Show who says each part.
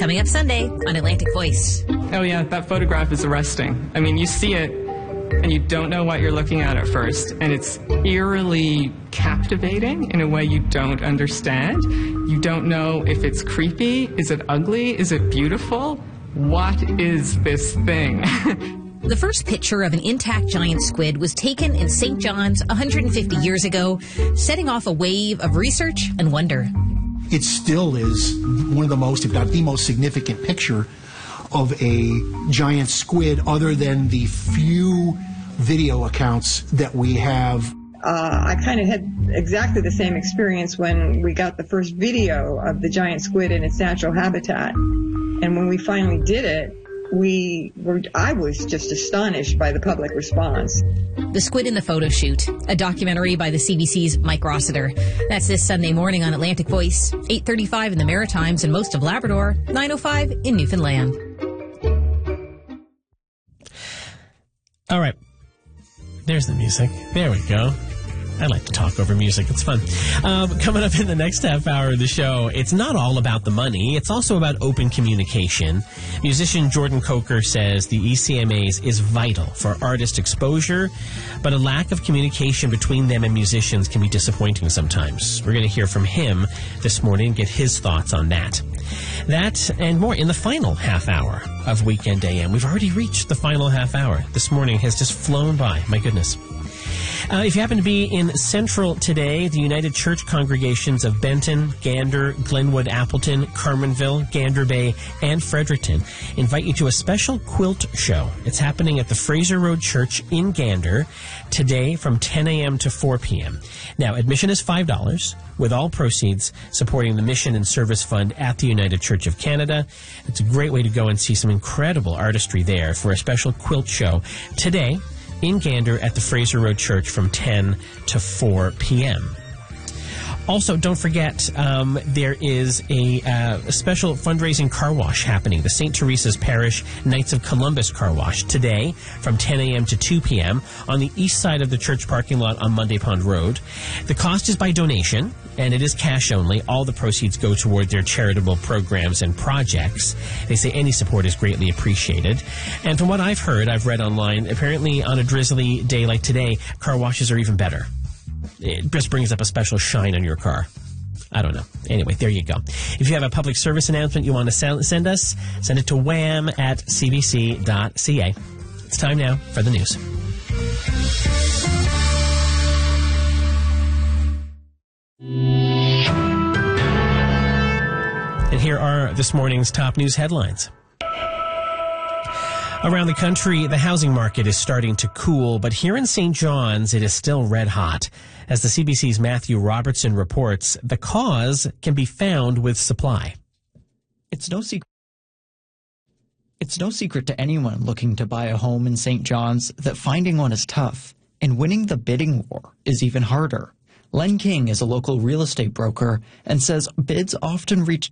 Speaker 1: Coming up Sunday on Atlantic Voice.
Speaker 2: Oh yeah, that photograph is arresting. I mean, you see it and you don't know what you're looking at first, and it's eerily captivating in a way you don't understand. You don't know if it's creepy, is it ugly, is it beautiful? What is this thing?
Speaker 1: The first picture of an intact giant squid was taken in St. John's 150 years ago, setting off a wave of research and wonder.
Speaker 3: It still is one of the most, if not the most significant picture of a giant squid, other than the few video accounts that we have.
Speaker 4: I kind of had exactly the same experience when we got the first video of the giant squid in its natural habitat. And when we finally did it, I was just astonished by the public response.
Speaker 1: The Squid in the Photo Shoot, a documentary by the CBC's Mike Rossiter. That's this Sunday morning on Atlantic Voice, 8:35 in the Maritimes and most of Labrador, 9:05 in Newfoundland.
Speaker 5: All right. There's the music. There we go. I like to talk over music. It's fun. Coming up in the next half hour of the show, it's not all about the money. It's also about open communication. Musician Jordan Coker says the ECMAs is vital for artist exposure, but a lack of communication between them and musicians can be disappointing sometimes. We're going to hear from him this morning and get his thoughts on that. That and more in the final half hour of Weekend AM. We've already reached the final half hour. This morning has just flown by. My goodness. If you happen to be in Central today, the United Church congregations of Benton, Gander, Glenwood, Appleton, Carmenville, Gander Bay, and Fredericton invite you to a special quilt show. It's happening at the Fraser Road Church in Gander today from 10 a.m. to 4 p.m. Now, admission is $5, with all proceeds supporting the Mission and Service Fund at the United Church of Canada. It's a great way to go and see some incredible artistry there for a special quilt show today in Gander at the Fraser Road Church from 10 to 4 p.m. Also, don't forget, there is a special fundraising car wash happening, the St. Teresa's Parish Knights of Columbus Car Wash, today from 10 a.m. to 2 p.m. on the east side of the church parking lot on Monday Pond Road. The cost is by donation, and it is cash only. All the proceeds go toward their charitable programs and projects. They say any support is greatly appreciated. And from what I've read online, apparently on a drizzly day like today, car washes are even better. It just brings up a special shine on your car. I don't know. Anyway, there you go. If you have a public service announcement you want to send us, send it to wham@cbc.ca. It's time now for the news. And here are this morning's top news headlines. Around the country, the housing market is starting to cool, but here in St. John's, it is still red hot. As the CBC's Matthew Robertson reports, the cause can be found with supply.
Speaker 6: It's no secret to anyone looking to buy a home in St. John's that finding one is tough, and winning the bidding war is even harder. Len King is a local real estate broker and says bids often reach